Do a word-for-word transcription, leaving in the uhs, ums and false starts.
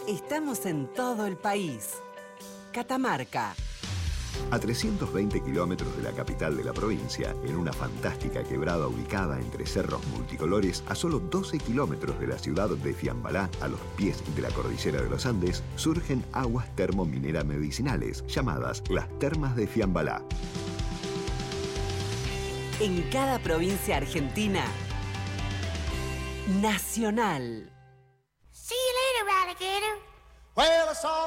Estamos en todo el país. Catamarca. A trescientos veinte kilómetros de la capital de la provincia, en una fantástica quebrada ubicada entre cerros multicolores, a solo doce kilómetros de la ciudad de Fiambalá, a los pies de la cordillera de los Andes, surgen aguas termominera medicinales, llamadas las Termas de Fiambalá. En cada provincia argentina, nacional. See you later, alligator. Well, I saw